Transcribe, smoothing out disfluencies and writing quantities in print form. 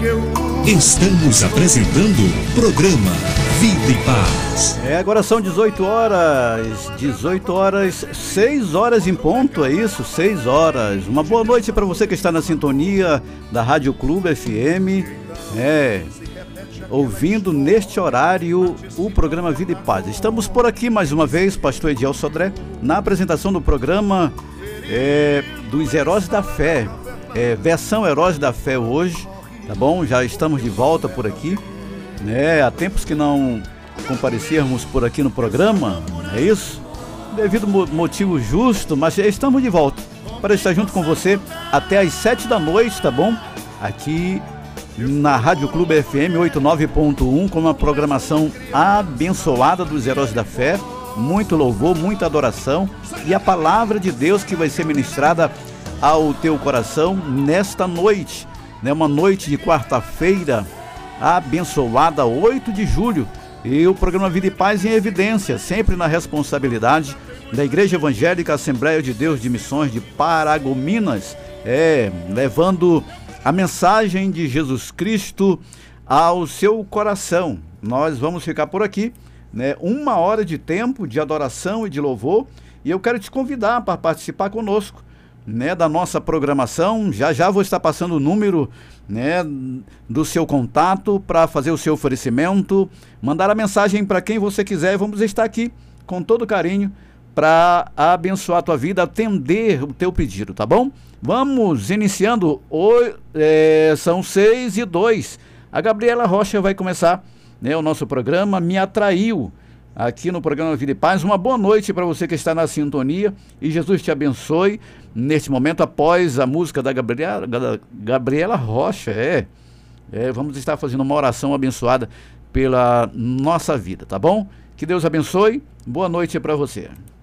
Estamos apresentando o programa Vida e Paz. Agora são 18 horas, 6 horas em ponto, é isso? 6 horas. Uma boa noite para você que está na sintonia da Rádio Clube FM, ouvindo neste horário o programa Vida e Paz. Estamos por aqui mais uma vez, pastor Ediel Sodré, na apresentação do programa dos Heróis da Fé, versão Heróis da Fé hoje. Tá bom? Já estamos de volta por aqui, há tempos que não comparecíamos por aqui no programa, é isso? Devido motivo justo, mas estamos de volta para estar junto com você até às 7 da noite, tá bom? Aqui na Rádio Clube FM 89.1, com uma programação abençoada dos Heróis da Fé, muito louvor, muita adoração e a palavra de Deus que vai ser ministrada ao teu coração nesta noite. Uma noite de quarta-feira abençoada, 8 de julho, e o programa Vida e Paz em evidência, sempre na responsabilidade da Igreja Evangélica Assembleia de Deus de Missões de Paragominas, levando a mensagem de Jesus Cristo ao seu coração. Nós vamos ficar por aqui, 1 hora de tempo de adoração e de louvor, e eu quero te convidar para participar conosco, da nossa programação. Já vou estar passando o número, do seu contato para fazer o seu oferecimento, mandar a mensagem para quem você quiser. Vamos estar aqui com todo carinho para abençoar a tua vida, atender o teu pedido, tá bom? Vamos iniciando, são 6:02. A Gabriela Rocha vai começar, o nosso programa Me Atraiu, aqui no programa Vida e Paz. Uma boa noite para você que está na sintonia e Jesus te abençoe neste momento. Após a música da Gabriela Rocha, vamos estar fazendo uma oração abençoada pela nossa vida, tá bom? Que Deus abençoe, boa noite para você.